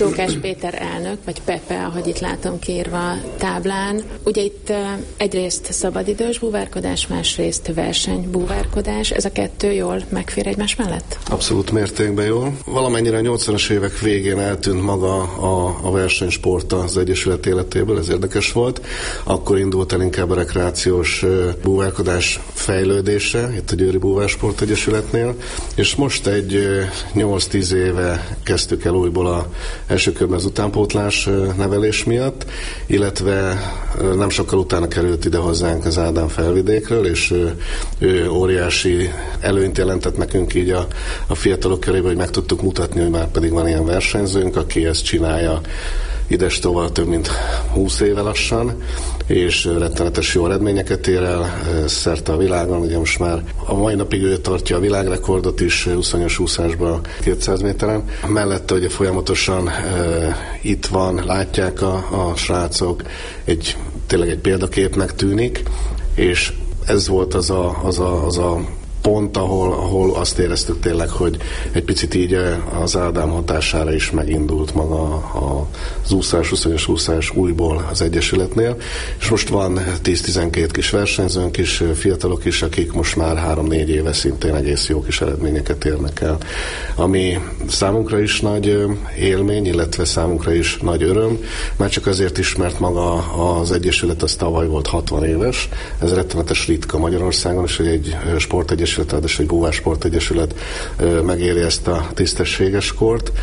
Csókás Péter elnök, vagy Pepe, ahogy itt látom kiírva a táblán. Ugye itt egyrészt szabadidős búvárkodás, másrészt versenybúvárkodás. Ez a kettő jól megfér egymás mellett? Abszolút mértékben jól. Valamennyire a 80-as évek végén eltűnt maga a versenysport az Egyesület életéből, ez érdekes volt. Akkor indult el inkább a rekreációs búvárkodás fejlődése, itt a Győri Búvársport Egyesületnél, és most egy 8-10 éve kezdtük el újból a első körben az utánpótlás nevelés miatt, illetve nem sokkal utána került ide hozzánk az Ádám Felvidékről, és ő óriási előnyt jelentett nekünk így a fiatalok körében, hogy meg tudtuk mutatni, hogy már pedig van ilyen versenyzőnk, aki ezt csinálja idestova több mint 20 éve lassan, és rettenetes jó eredményeket ér el szerte a világon. Ugye most már a mai napig ő tartja a világrekordot is 20-as úszásban 200 méteren. Mellette ugye folyamatosan itt van, látják a srácok, tényleg egy példaképnek tűnik, és ez volt az a pont, ahol azt éreztük tényleg, hogy egy picit így az Ádám hatására is megindult maga az úszás, 20-as úszás újból az Egyesületnél, és most van 10-12 kis versenyzőnk is, fiatalok is, akik most már 3-4 éve szintén egész jó kis eredményeket érnek el. Ami számunkra is nagy élmény, illetve számunkra is nagy öröm, már csak azért is, mert maga az Egyesület az tavaly volt 60 éves, ez rettenetes ritka Magyarországon, és hogy egy sportegyesület, egy búvársportegyesület megéri ezt a tisztességes kort.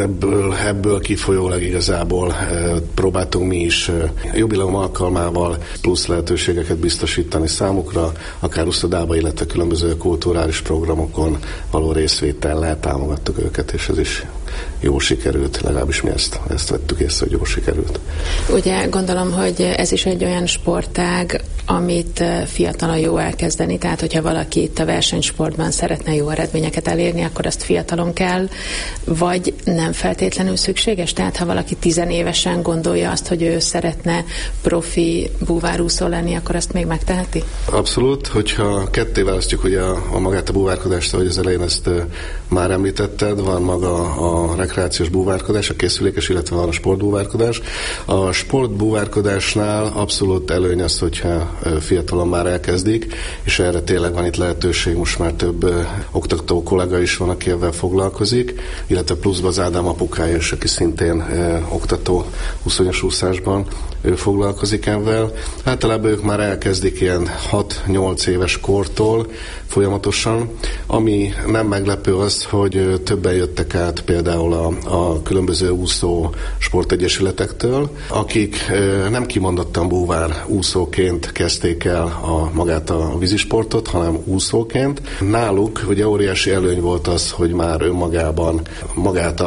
Ebből kifolyólag igazából próbáltunk mi is jubileum alkalmával plusz lehetőségeket biztosítani számukra, akár uszodába, illetve különböző kulturális programokon való részvétellel támogattuk őket, és ez is jó sikerült, legalábbis mi ezt vettük észre, hogy jó sikerült. Ugye gondolom, hogy ez is egy olyan sportág, amit fiatalon jó elkezdeni, tehát hogyha valaki itt a versenysportban szeretne jó eredményeket elérni, akkor azt fiatalon kell, vagy nem feltétlenül szükséges? Tehát ha valaki 10 évesen gondolja azt, hogy ő szeretne profi búvárúszó lenni, akkor azt még megteheti? Abszolút, hogyha ketté választjuk ugye a magát a búvárkodást, ahogy az elején ezt már említetted, van maga a rekreációs búvárkodás, a készülékes, illetve van a sportbúvárkodás. A sportbúvárkodásnál abszolút előny az, hogyha fiatalon már elkezdik, és erre tényleg van itt lehetőség, most már több oktató kollega is van, aki ebben foglalkozik, illetve pluszban az Ádám apukája is, aki szintén oktató 20-as úszásban, ő foglalkozik ebben. Általában ők már elkezdik ilyen 6-8 éves kortól folyamatosan. Ami nem meglepő az, hogy többen jöttek át például a különböző úszó sportegyesületektől, akik nem kimondottan búvár úszóként kezdték el magát a vízisportot, hanem úszóként. Náluk ugye óriási előny volt az, hogy már önmagában magát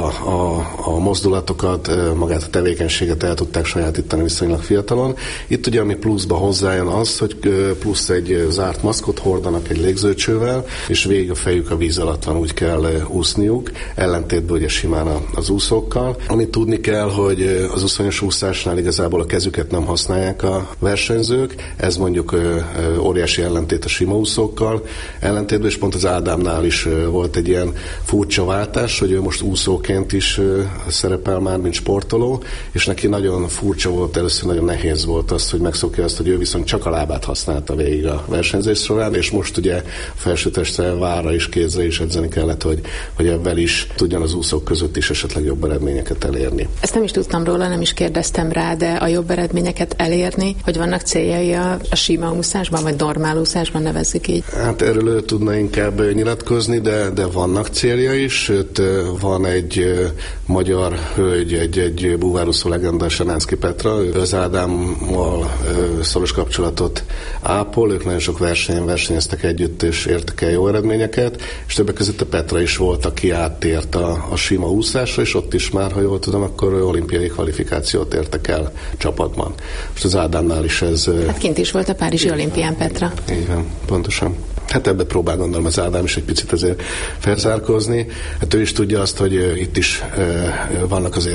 a mozdulatokat, magát a tevékenységet el tudták sajátítani viszonylag fiatalon. Itt ugye ami pluszba hozzájön az, hogy plusz egy zárt maszkot hordanak egy légzőcsővel, és végig a fejük a víz alatt van, úgy kell úszniuk, ellentétben ugye simán az úszókkal. Amit tudni kell, hogy az 20-as úszásnál igazából a kezüket nem használják a versenyzők, ez mondjuk óriási ellentét a sima úszókkal, ellentétben, és pont az Ádámnál is volt egy ilyen furcsa váltás, hogy ő most úszóként is szerepel már, mint sportoló, és neki nagyon furcsa volt, először nagyon nehéz volt az, hogy megszokja azt, hogy ő viszont csak a lábát használta végig a versenyzés során, és most ugye felsőtestre, vára és kézre is edzeni kellett, hogy ebben is tudjan az úszók között is esetleg jobb eredményeket elérni. Ezt nem is tudtam róla, nem is kérdeztem rá, de a jobb eredményeket elérni, hogy vannak céljai a sima úszásban, vagy normál úszásban, nevezzük így? Hát erről ő tudna inkább nyilatkozni, de vannak célja is, sőt van egy magyar hölgy, egy búvárúszó legenda, Semánszky Petra, ő az Ádámmal szoros kapcsolatot ápol, ők nagyon sok versenyen versenyeztek együtt, és értek el jó eredményeket, és többek között a Petra is volt, aki áttért a sima úszásra, és ott is már, ha jól tudom, akkor olimpiai kvalifikációt értek el csapatban. Most az Ádámnál is ez... Hát kint is volt a Párizsi olimpián, Petra. Így van, pontosan. Hát ebbe próbál gondolom az Ádám is egy picit azért felzárkózni. Hát ő is tudja azt, hogy itt is vannak azért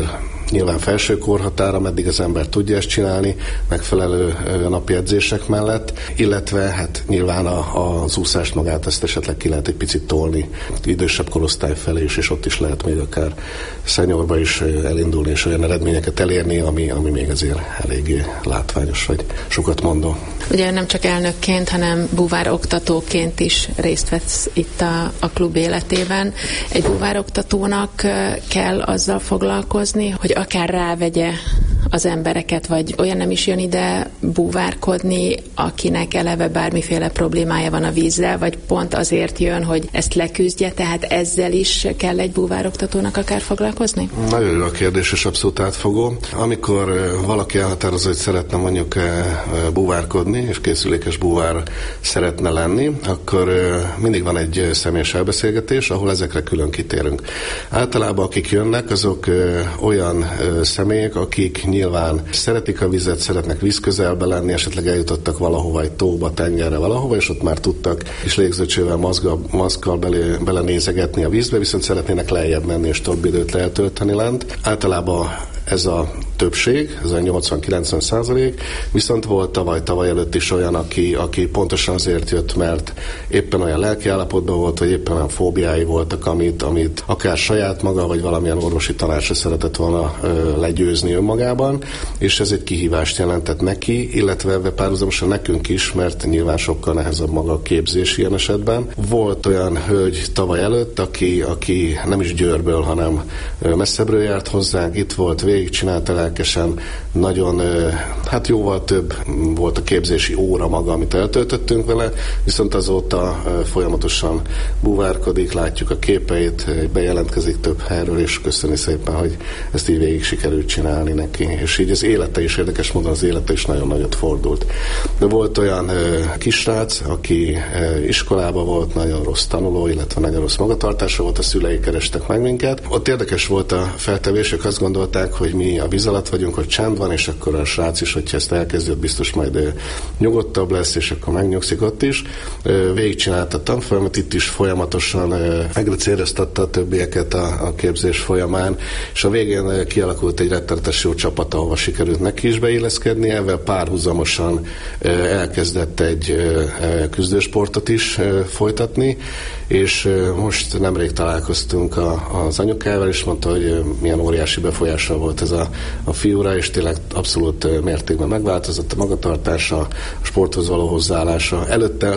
nyilván felső korhatára, meddig az ember tudja ezt csinálni, megfelelő napi edzések mellett, illetve hát nyilván az úszást magát ezt esetleg ki lehet egy picit tolni idősebb korosztály felé is, és ott is lehet még akár szenyorba is elindulni, és olyan eredményeket elérni, ami még azért eléggé látványos, vagy sokat mondó. Ugye nem csak elnökként, hanem búvároktatóként is részt vesz itt a klub életében. Egy búvároktatónak kell azzal foglalkozni, hogy akár rávegye az embereket, vagy olyan nem is jön ide búvárkodni, akinek eleve bármiféle problémája van a vízzel, vagy pont azért jön, hogy ezt leküzdje, tehát ezzel is kell egy búvároktatónak akár foglalkozni? Nagyon jó a kérdés, és abszolút átfogó. Amikor valaki elhatározza, hogy szeretne mondjuk búvárkodni, és készülékes búvár szeretne lenni, akkor mindig van egy személyes elbeszélgetés, ahol ezekre külön kitérünk. Általában akik jönnek, azok olyan személyek, akik nyilván szeretik a vizet, szeretnek vízközelbe lenni, esetleg eljutottak valahova, egy tóba, tengerre valahova, és ott már tudtak és légzőcsővel, maszkkal belenézegetni a vízbe, viszont szeretnének lejjebb menni és több időt eltölteni lent. Általában ez a többség, ez a 80-90%, viszont volt tavaly előtt is olyan, aki pontosan azért jött, mert éppen olyan lelkiállapotban volt, vagy éppen olyan fóbiái voltak, amit akár saját maga, vagy valamilyen orvosi tanácsra szeretett volna legyőzni önmagában, és ez egy kihívást jelentett neki, illetve párhuzamosan nekünk is, mert nyilván sokkal nehezebb maga a képzés ilyen esetben. Volt olyan hölgy tavaly előtt, aki nem is Győrből, hanem messzebbről járt hozzánk, itt volt, végigcsinálta lelkesen, nagyon, hát jóval több volt a képzési óra maga, amit eltöltöttünk vele, viszont azóta folyamatosan búvárkodik, látjuk a képeit, bejelentkezik több helyről, és köszöni szépen, hogy ezt így végig sikerült csinálni neki. És így az élete is, érdekes módon az élete is nagyon nagyot fordult. De volt olyan kisrác, aki iskolában volt, nagyon rossz tanuló, illetve nagyon rossz magatartása volt, a szülei kerestek meg minket. Ott érdekes volt a feltevések, azt gondolták, hogy mi a víz alatt vagyunk, hogy csend van, és akkor a srác is, hogyha ezt elkezdett, biztos majd nyugodtabb lesz, és akkor megnyugszik ott is. Végigcsinálta a tanfolyamat, itt is folyamatosan megrecéreztatta a többieket a képzés folyamán, és a végén kialakult egy rettenetes jó csapat, ahova sikerült neki is beilleszkedni, ezzel párhuzamosan elkezdett egy küzdősportot is folytatni, és most nemrég találkoztunk az anyukával, és mondta, hogy milyen óriási befolyással volt ez a fiúra, és tényleg abszolút mértékben megváltozott a magatartása, a sporthoz való hozzáállása. Előtte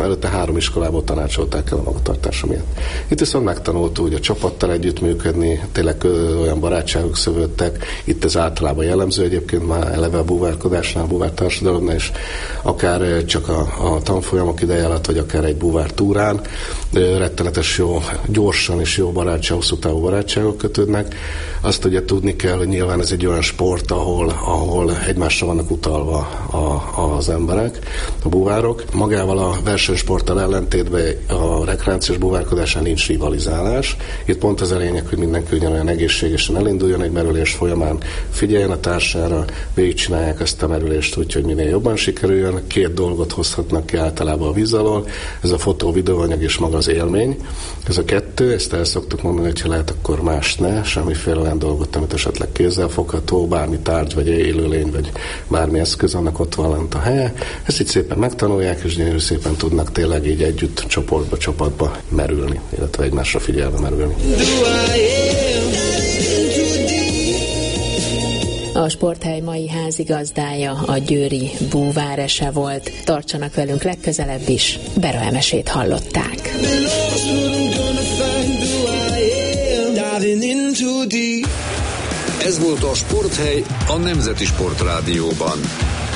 3 iskolából tanácsolták el a magatartása miatt. Itt viszont megtanult úgy a csapattal együttműködni, tényleg olyan barátságok szövődtek. Itt ez általában jellemző egyébként már eleve a búvárkodásnál, a búvártársadalomnál, és akár csak a tanfolyamok ideje alatt, vagy akár egy búvártúrán rettenetes jó, gyorsan és jó barátság, hosszú távú barátságok kötődnek. Azt ugye tudni kell, hogy nyilván ez egy olyan sport, ahol egymásra vannak utalva az emberek, a búvárok. Magával a versenysporttal ellentétben a rekreációs búvárkodásán nincs rivalizálás. Itt pont az a lényeg, hogy mindenki ugyanolyan egészségesen elinduljon egy merülés folyamán, figyeljen a társára, végigcsinálják ezt a merülést úgy, hogy minél jobban sikerüljön. 2 dolgot hozhatnak ki általában a víz alól, ez a fotó, videóanyag és maga az élmény. Ez a 2, ezt el szoktuk mondani, hogyha lehet, akkor más ne, semmiféle olyan dolgot, amit esetleg kézzelfogható, bármi tárgy, vagy élőlény, vagy bármi eszköz, annak ott van lent a helye. Ezt így szépen megtanulják, és gyönyörű szépen tudnak tényleg így együtt, csapatba merülni, illetve egymásra figyelve merülni. A sporthely mai házigazdája a győri búvárese volt. Tartsanak velünk legközelebb is, Bera Emesét hallották. Ez volt a Sporthely a Nemzeti Sportrádióban.